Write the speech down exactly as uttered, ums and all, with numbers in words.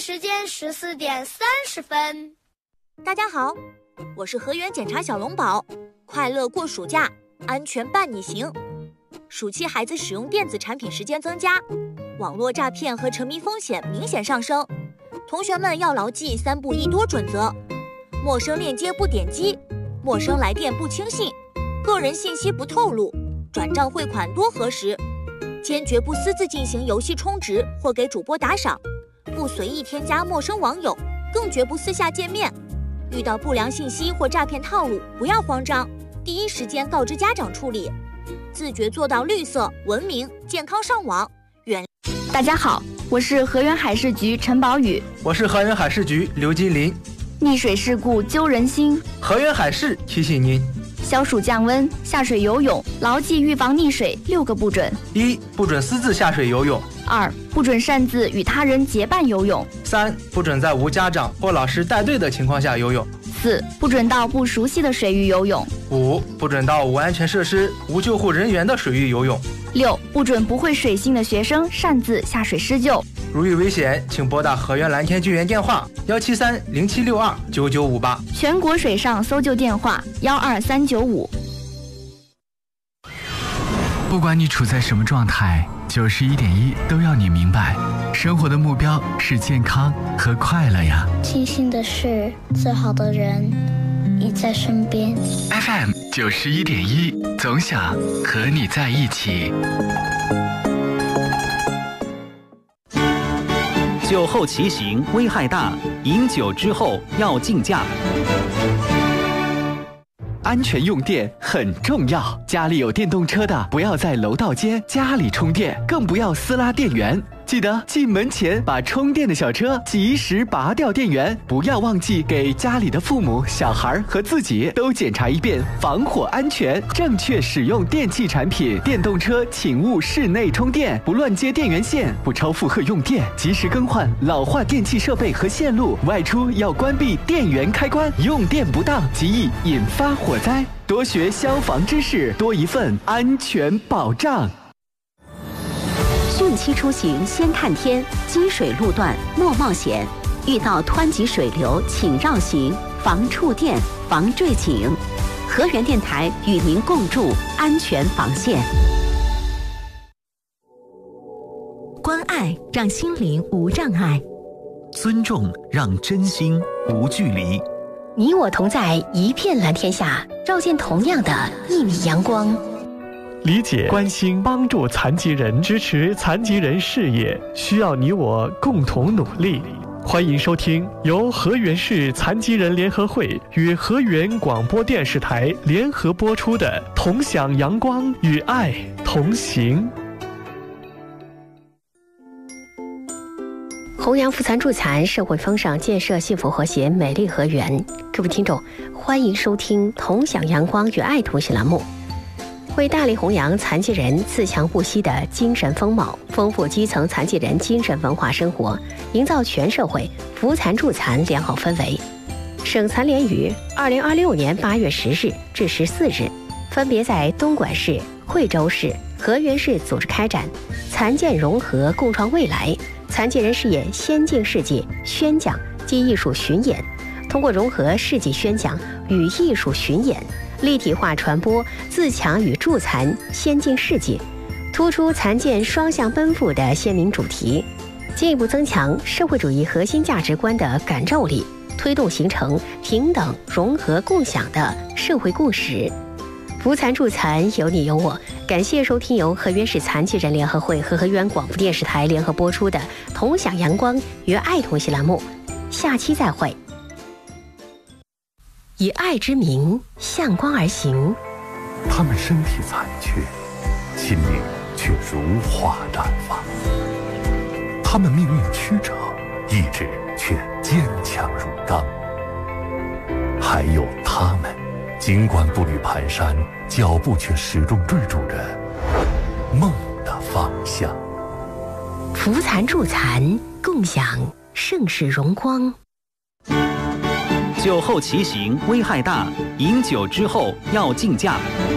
时间十四点三十分。 大家好，我是河源检查小龙宝，快乐过暑假，安全伴你行。暑期孩子使用电子产品时间增加，网络诈骗和沉迷风险明显上升，同学们要牢记三不一多准则：陌生链接不点击，陌生来电不轻信，个人信息不透露，转账汇款多核实，坚决不私自进行游戏充值或给主播打赏，不随意添加陌生网友，更绝不私下见面。遇到不良信息或诈骗套路，不要慌张，第一时间告知家长处理，自觉做到绿色、文明、健康上网。远。 大家好，我是河源海事局陈宝宇。 我是河源海事局刘金林。 溺水事故揪人心， 河源海事提醒您： 消暑降温，下水游泳，牢记预防溺水六个不准： 一、不准私自下水游泳； 二、不准擅自与他人结伴游泳； 三、不准在无家长或老师带队的情况下游泳； 四、不准到不熟悉的水域游泳； 五、不准到无安全设施、无救护人员的水域游泳； 六、不准不会水性的学生擅自下水施救。 如遇危险，请拨打河源蓝天救援电话幺七三零七六二九九五八， 全国水上搜救电话幺二三九五。 不管你处在什么状态，九十一点一都要你明白，生活的目标是健康和快乐呀。 庆幸的是，最好的人你在身边。 F M 九十一点一，总想和你在一起。 酒后骑行危害大，饮酒之后要禁驾。安全用电很重要，家里有电动车的不要在楼道间家里充电，更不要私拉电源。记得进门前把充电的小车及时拔掉电源，不要忘记给家里的父母、小孩和自己都检查一遍防火安全，正确使用电器产品。电动车请勿室内充电，不乱接电源线，不超负荷用电，及时更换老化电器设备和线路。外出要关闭电源开关，用电不当极易引发火灾。多学消防知识，多一份安全保障。 汛期出行先看天，积水路段莫冒险，遇到湍急水流请绕行，防触电，防坠井。河源电台与您共筑安全防线。关爱让心灵无障碍， 尊重让真心无距离。 你我同在一片蓝天下，照见同样的一米阳光。 理解、关心、帮助残疾人，支持残疾人事业，需要你我共同努力。欢迎收听由河源市残疾人联合会与河源广播电视台联合播出的《同享阳光与爱同行》。 弘扬扶残助残，社会风尚，建设幸福和谐美丽河源。各位听众，欢迎收听《同享阳光与爱同行》栏目。为大力弘扬残疾人自强不息的精神风貌，丰富基层残疾人精神文化生活，营造全社会扶残助残良好氛围，省残联于二零二六年八月十日至十四日，分别在东莞市、惠州市、河源市组织开展残健融合共创未来残疾人事业先进事迹宣讲及艺术巡演，通过融合事迹宣讲与艺术巡演，立体化传播自强与助残先进事迹，突出残健双向奔赴的鲜明主题，进一步增强社会主义核心价值观的感召力，推动形成平等、融合、共享的社会共识。扶残助残，有你有我。感谢收听由河源市残疾人联合会和河源广播电视台联合播出的《同享阳光与爱同行》栏目，下期再会。以爱之名向光而行， 他们身体残缺，心灵却如花绽放；他们命运曲折，意志却坚强如钢。还有他们，尽管步履蹒跚，脚步却始终追逐着梦的方向。 扶残助残，共享盛世荣光。 酒后骑行危害大，饮酒之后要禁驾。